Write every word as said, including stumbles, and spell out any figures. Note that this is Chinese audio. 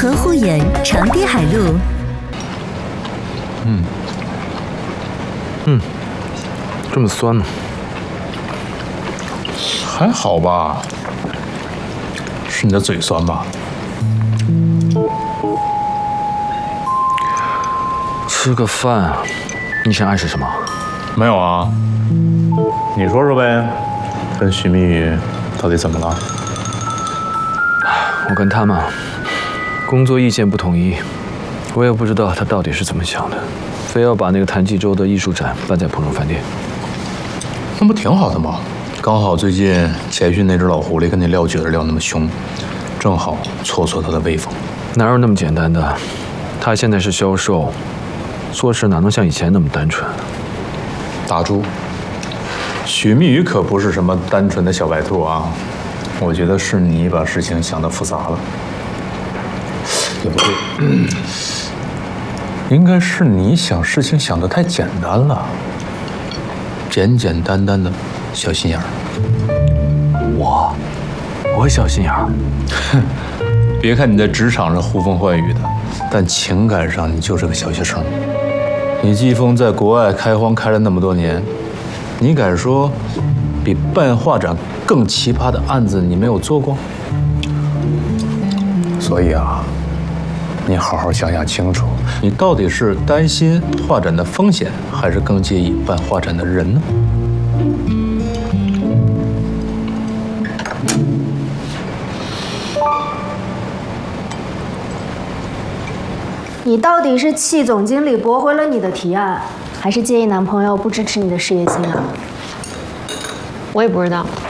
合护眼长堤海路。 嗯，嗯，这么酸呢？ 还好吧，是你的嘴酸吧？ 吃个饭，你想暗示什么？ 没有啊，你说说呗，跟徐明宇到底怎么了？ 我跟他嘛，工作意见不统一，我也不知道他到底是怎么想的，非要把那个谭继洲的艺术展办在鹏城饭店。 那不挺好的吗？刚好最近前训那只老狐狸跟你撂蹶子撂那么凶，正好挫挫他的威风。 哪有那么简单的？他现在是销售，做事哪能像以前那么单纯？ 打住！许密宇可不是什么单纯的小白兔啊，我觉得是你把事情想得复杂了。也不对，嗯、应该是你想事情想得太简单了，简简单单的小心眼儿。 我，我小心眼儿。 哼，别看你在职场上呼风唤雨的，但情感上你就是个小学生。你季风在国外开荒开了那么多年，你敢说比办画展更奇葩的案子你没有做过？所以啊，你好好想想清楚，你到底是担心画展的风险，还是更介意办画展的人呢？ 你到底是气总经理驳回了你的提案，还是介意男朋友不支持你的事业心啊？ 我也不知道，